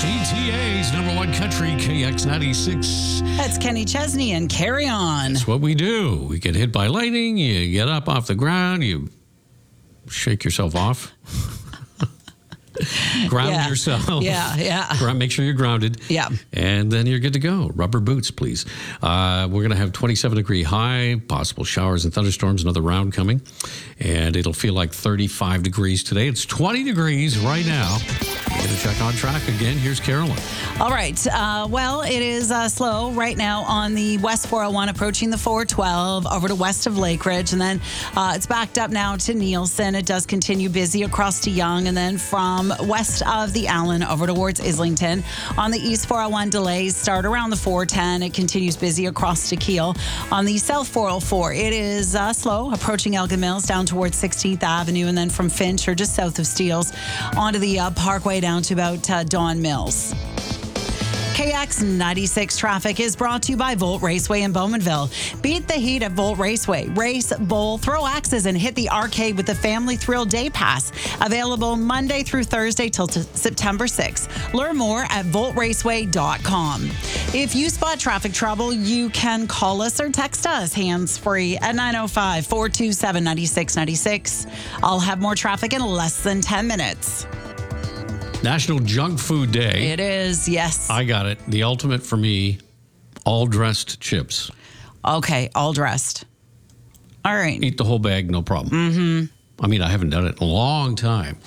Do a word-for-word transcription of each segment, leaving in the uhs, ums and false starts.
K T A's number one country, K X ninety-six. That's Kenny Chesney and Carry On. That's what we do. We get hit by lightning, you get up off the ground, you shake yourself off. Ground Yeah. yourself. Yeah, yeah. Ground- Make sure you're grounded. Yeah. And then you're good to go. Rubber boots, please. Uh, we're going to have twenty-seven degree high, possible showers and thunderstorms, another round coming. And it'll feel like thirty-five degrees today. It's twenty degrees right now. We're going to check on track again. Here's Carolyn. All right. Uh, well, it is uh, slow right now on the West four oh one approaching the four twelve over to west of Lake Ridge. And then uh, it's backed up now to Nielsen. It does continue busy across to Young. And then from west of the Allen over towards Islington. On the East four oh one, delays start around the four ten. It continues busy across to Kiel. On the South four oh four, it is uh, slow approaching Elgin Mills down towards sixteenth Avenue. And then from Finch or just south of Steeles onto the uh, Parkway down to about uh, Don Mills. K X ninety-six traffic is brought to you by Volt Raceway in Bowmanville. Beat the heat at Volt Raceway. Race, bowl, throw axes, and hit the arcade with the Family Thrill Day Pass. Available Monday through Thursday till t- September sixth. Learn more at volt raceway dot com. If you spot traffic trouble, you can call us or text us hands-free at nine oh five, four two seven, nine six nine six. I'll have more traffic in less than ten minutes. National Junk Food Day. It is, yes. I got it. The ultimate for me, all dressed chips. Okay, all dressed. All right. Eat the whole bag, no problem. Mm-hmm. I mean, I haven't done it in a long time.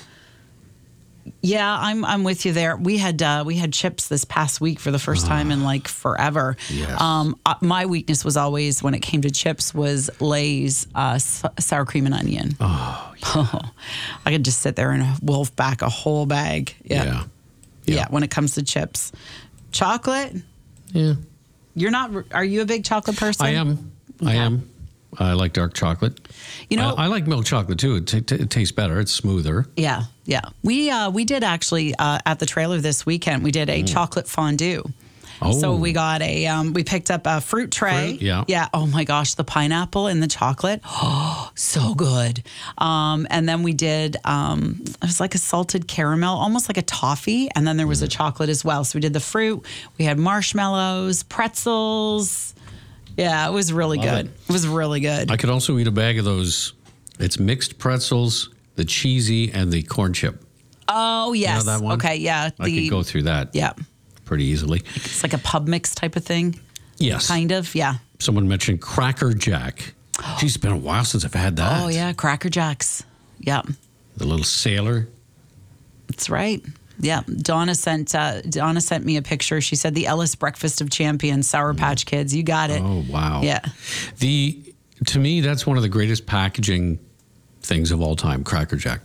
Yeah, I'm I'm with you there. We had uh, we had chips this past week for the first time in like forever. Yes. Um, uh, my weakness was always when it came to chips was Lay's uh, s- sour cream and onion. Oh, Oh, I could just sit there and wolf back a whole bag. Yeah. yeah. yeah, Yeah. When it comes to chips, chocolate. Yeah. You're not. Are you a big chocolate person? I am. I am. I like dark chocolate. You know, I, I like milk chocolate too. It, t- t- it tastes better. It's smoother. Yeah, yeah. We uh, we did actually uh, at the trailer this weekend. We did a chocolate fondue. Oh. So we got a um, we picked up a fruit tray. Fruit, yeah. Yeah. Oh my gosh, the pineapple and the chocolate. Oh, so good. Um, and then we did um, it was like a salted caramel, almost like a toffee. And then there was a chocolate as well. So we did the fruit. We had marshmallows, pretzels. Yeah, it was really Love good. it. It was really good. I could also eat a bag of those. It's mixed pretzels, the cheesy, and the corn chip. oh yes. that one? Okay. Yeah. I could go through that Yeah. pretty easily. It's like a pub mix type of thing. Yes. Kind of, yeah. Someone mentioned Cracker Jack. Geez, it's been a while since I've had that. Oh, yeah, Cracker Jacks. Yeah, The little sailor. that's right. Yeah, Donna sent uh, Donna sent me a picture. She said the Ellis Breakfast of Champions, Sour Patch Kids. You got it. Oh, wow. Yeah. The to me, that's one of the greatest packaging things of all time, Cracker Jack.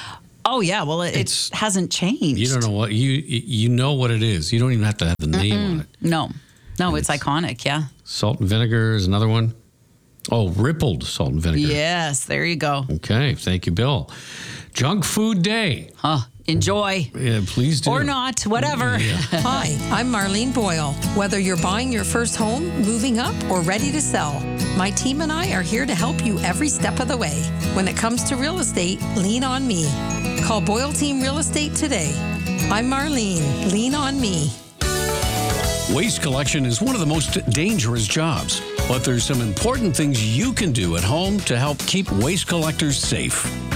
Oh, yeah. Well, it, it It's- hasn't changed. You don't know what you you know what it is. You don't even have to have the name on it. No, no, it's, it's- iconic. Yeah. Salt and vinegar is another one. Oh, rippled salt and vinegar. Yes, there you go. Okay, thank you, Bill. Junk Food Day. Huh. Enjoy. Yeah, please do. Or not, whatever. Hi, I'm Marlene Boyle. Whether you're buying your first home, moving up, or ready to sell, my team and I are here to help you every step of the way. When it comes to real estate, lean on me. Call Boyle Team Real Estate today. I'm Marlene. Lean on me. Waste collection is one of the most dangerous jobs, but there's some important things you can do at home to help keep waste collectors safe.